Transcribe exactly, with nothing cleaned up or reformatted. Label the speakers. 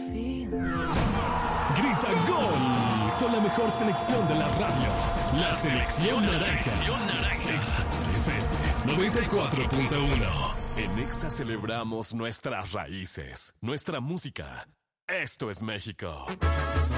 Speaker 1: Grita gol con la mejor selección de la radio. La selección naranja. Exa F M noventa y cuatro punto uno. En Exa celebramos nuestras raíces, nuestra música. Esto es México.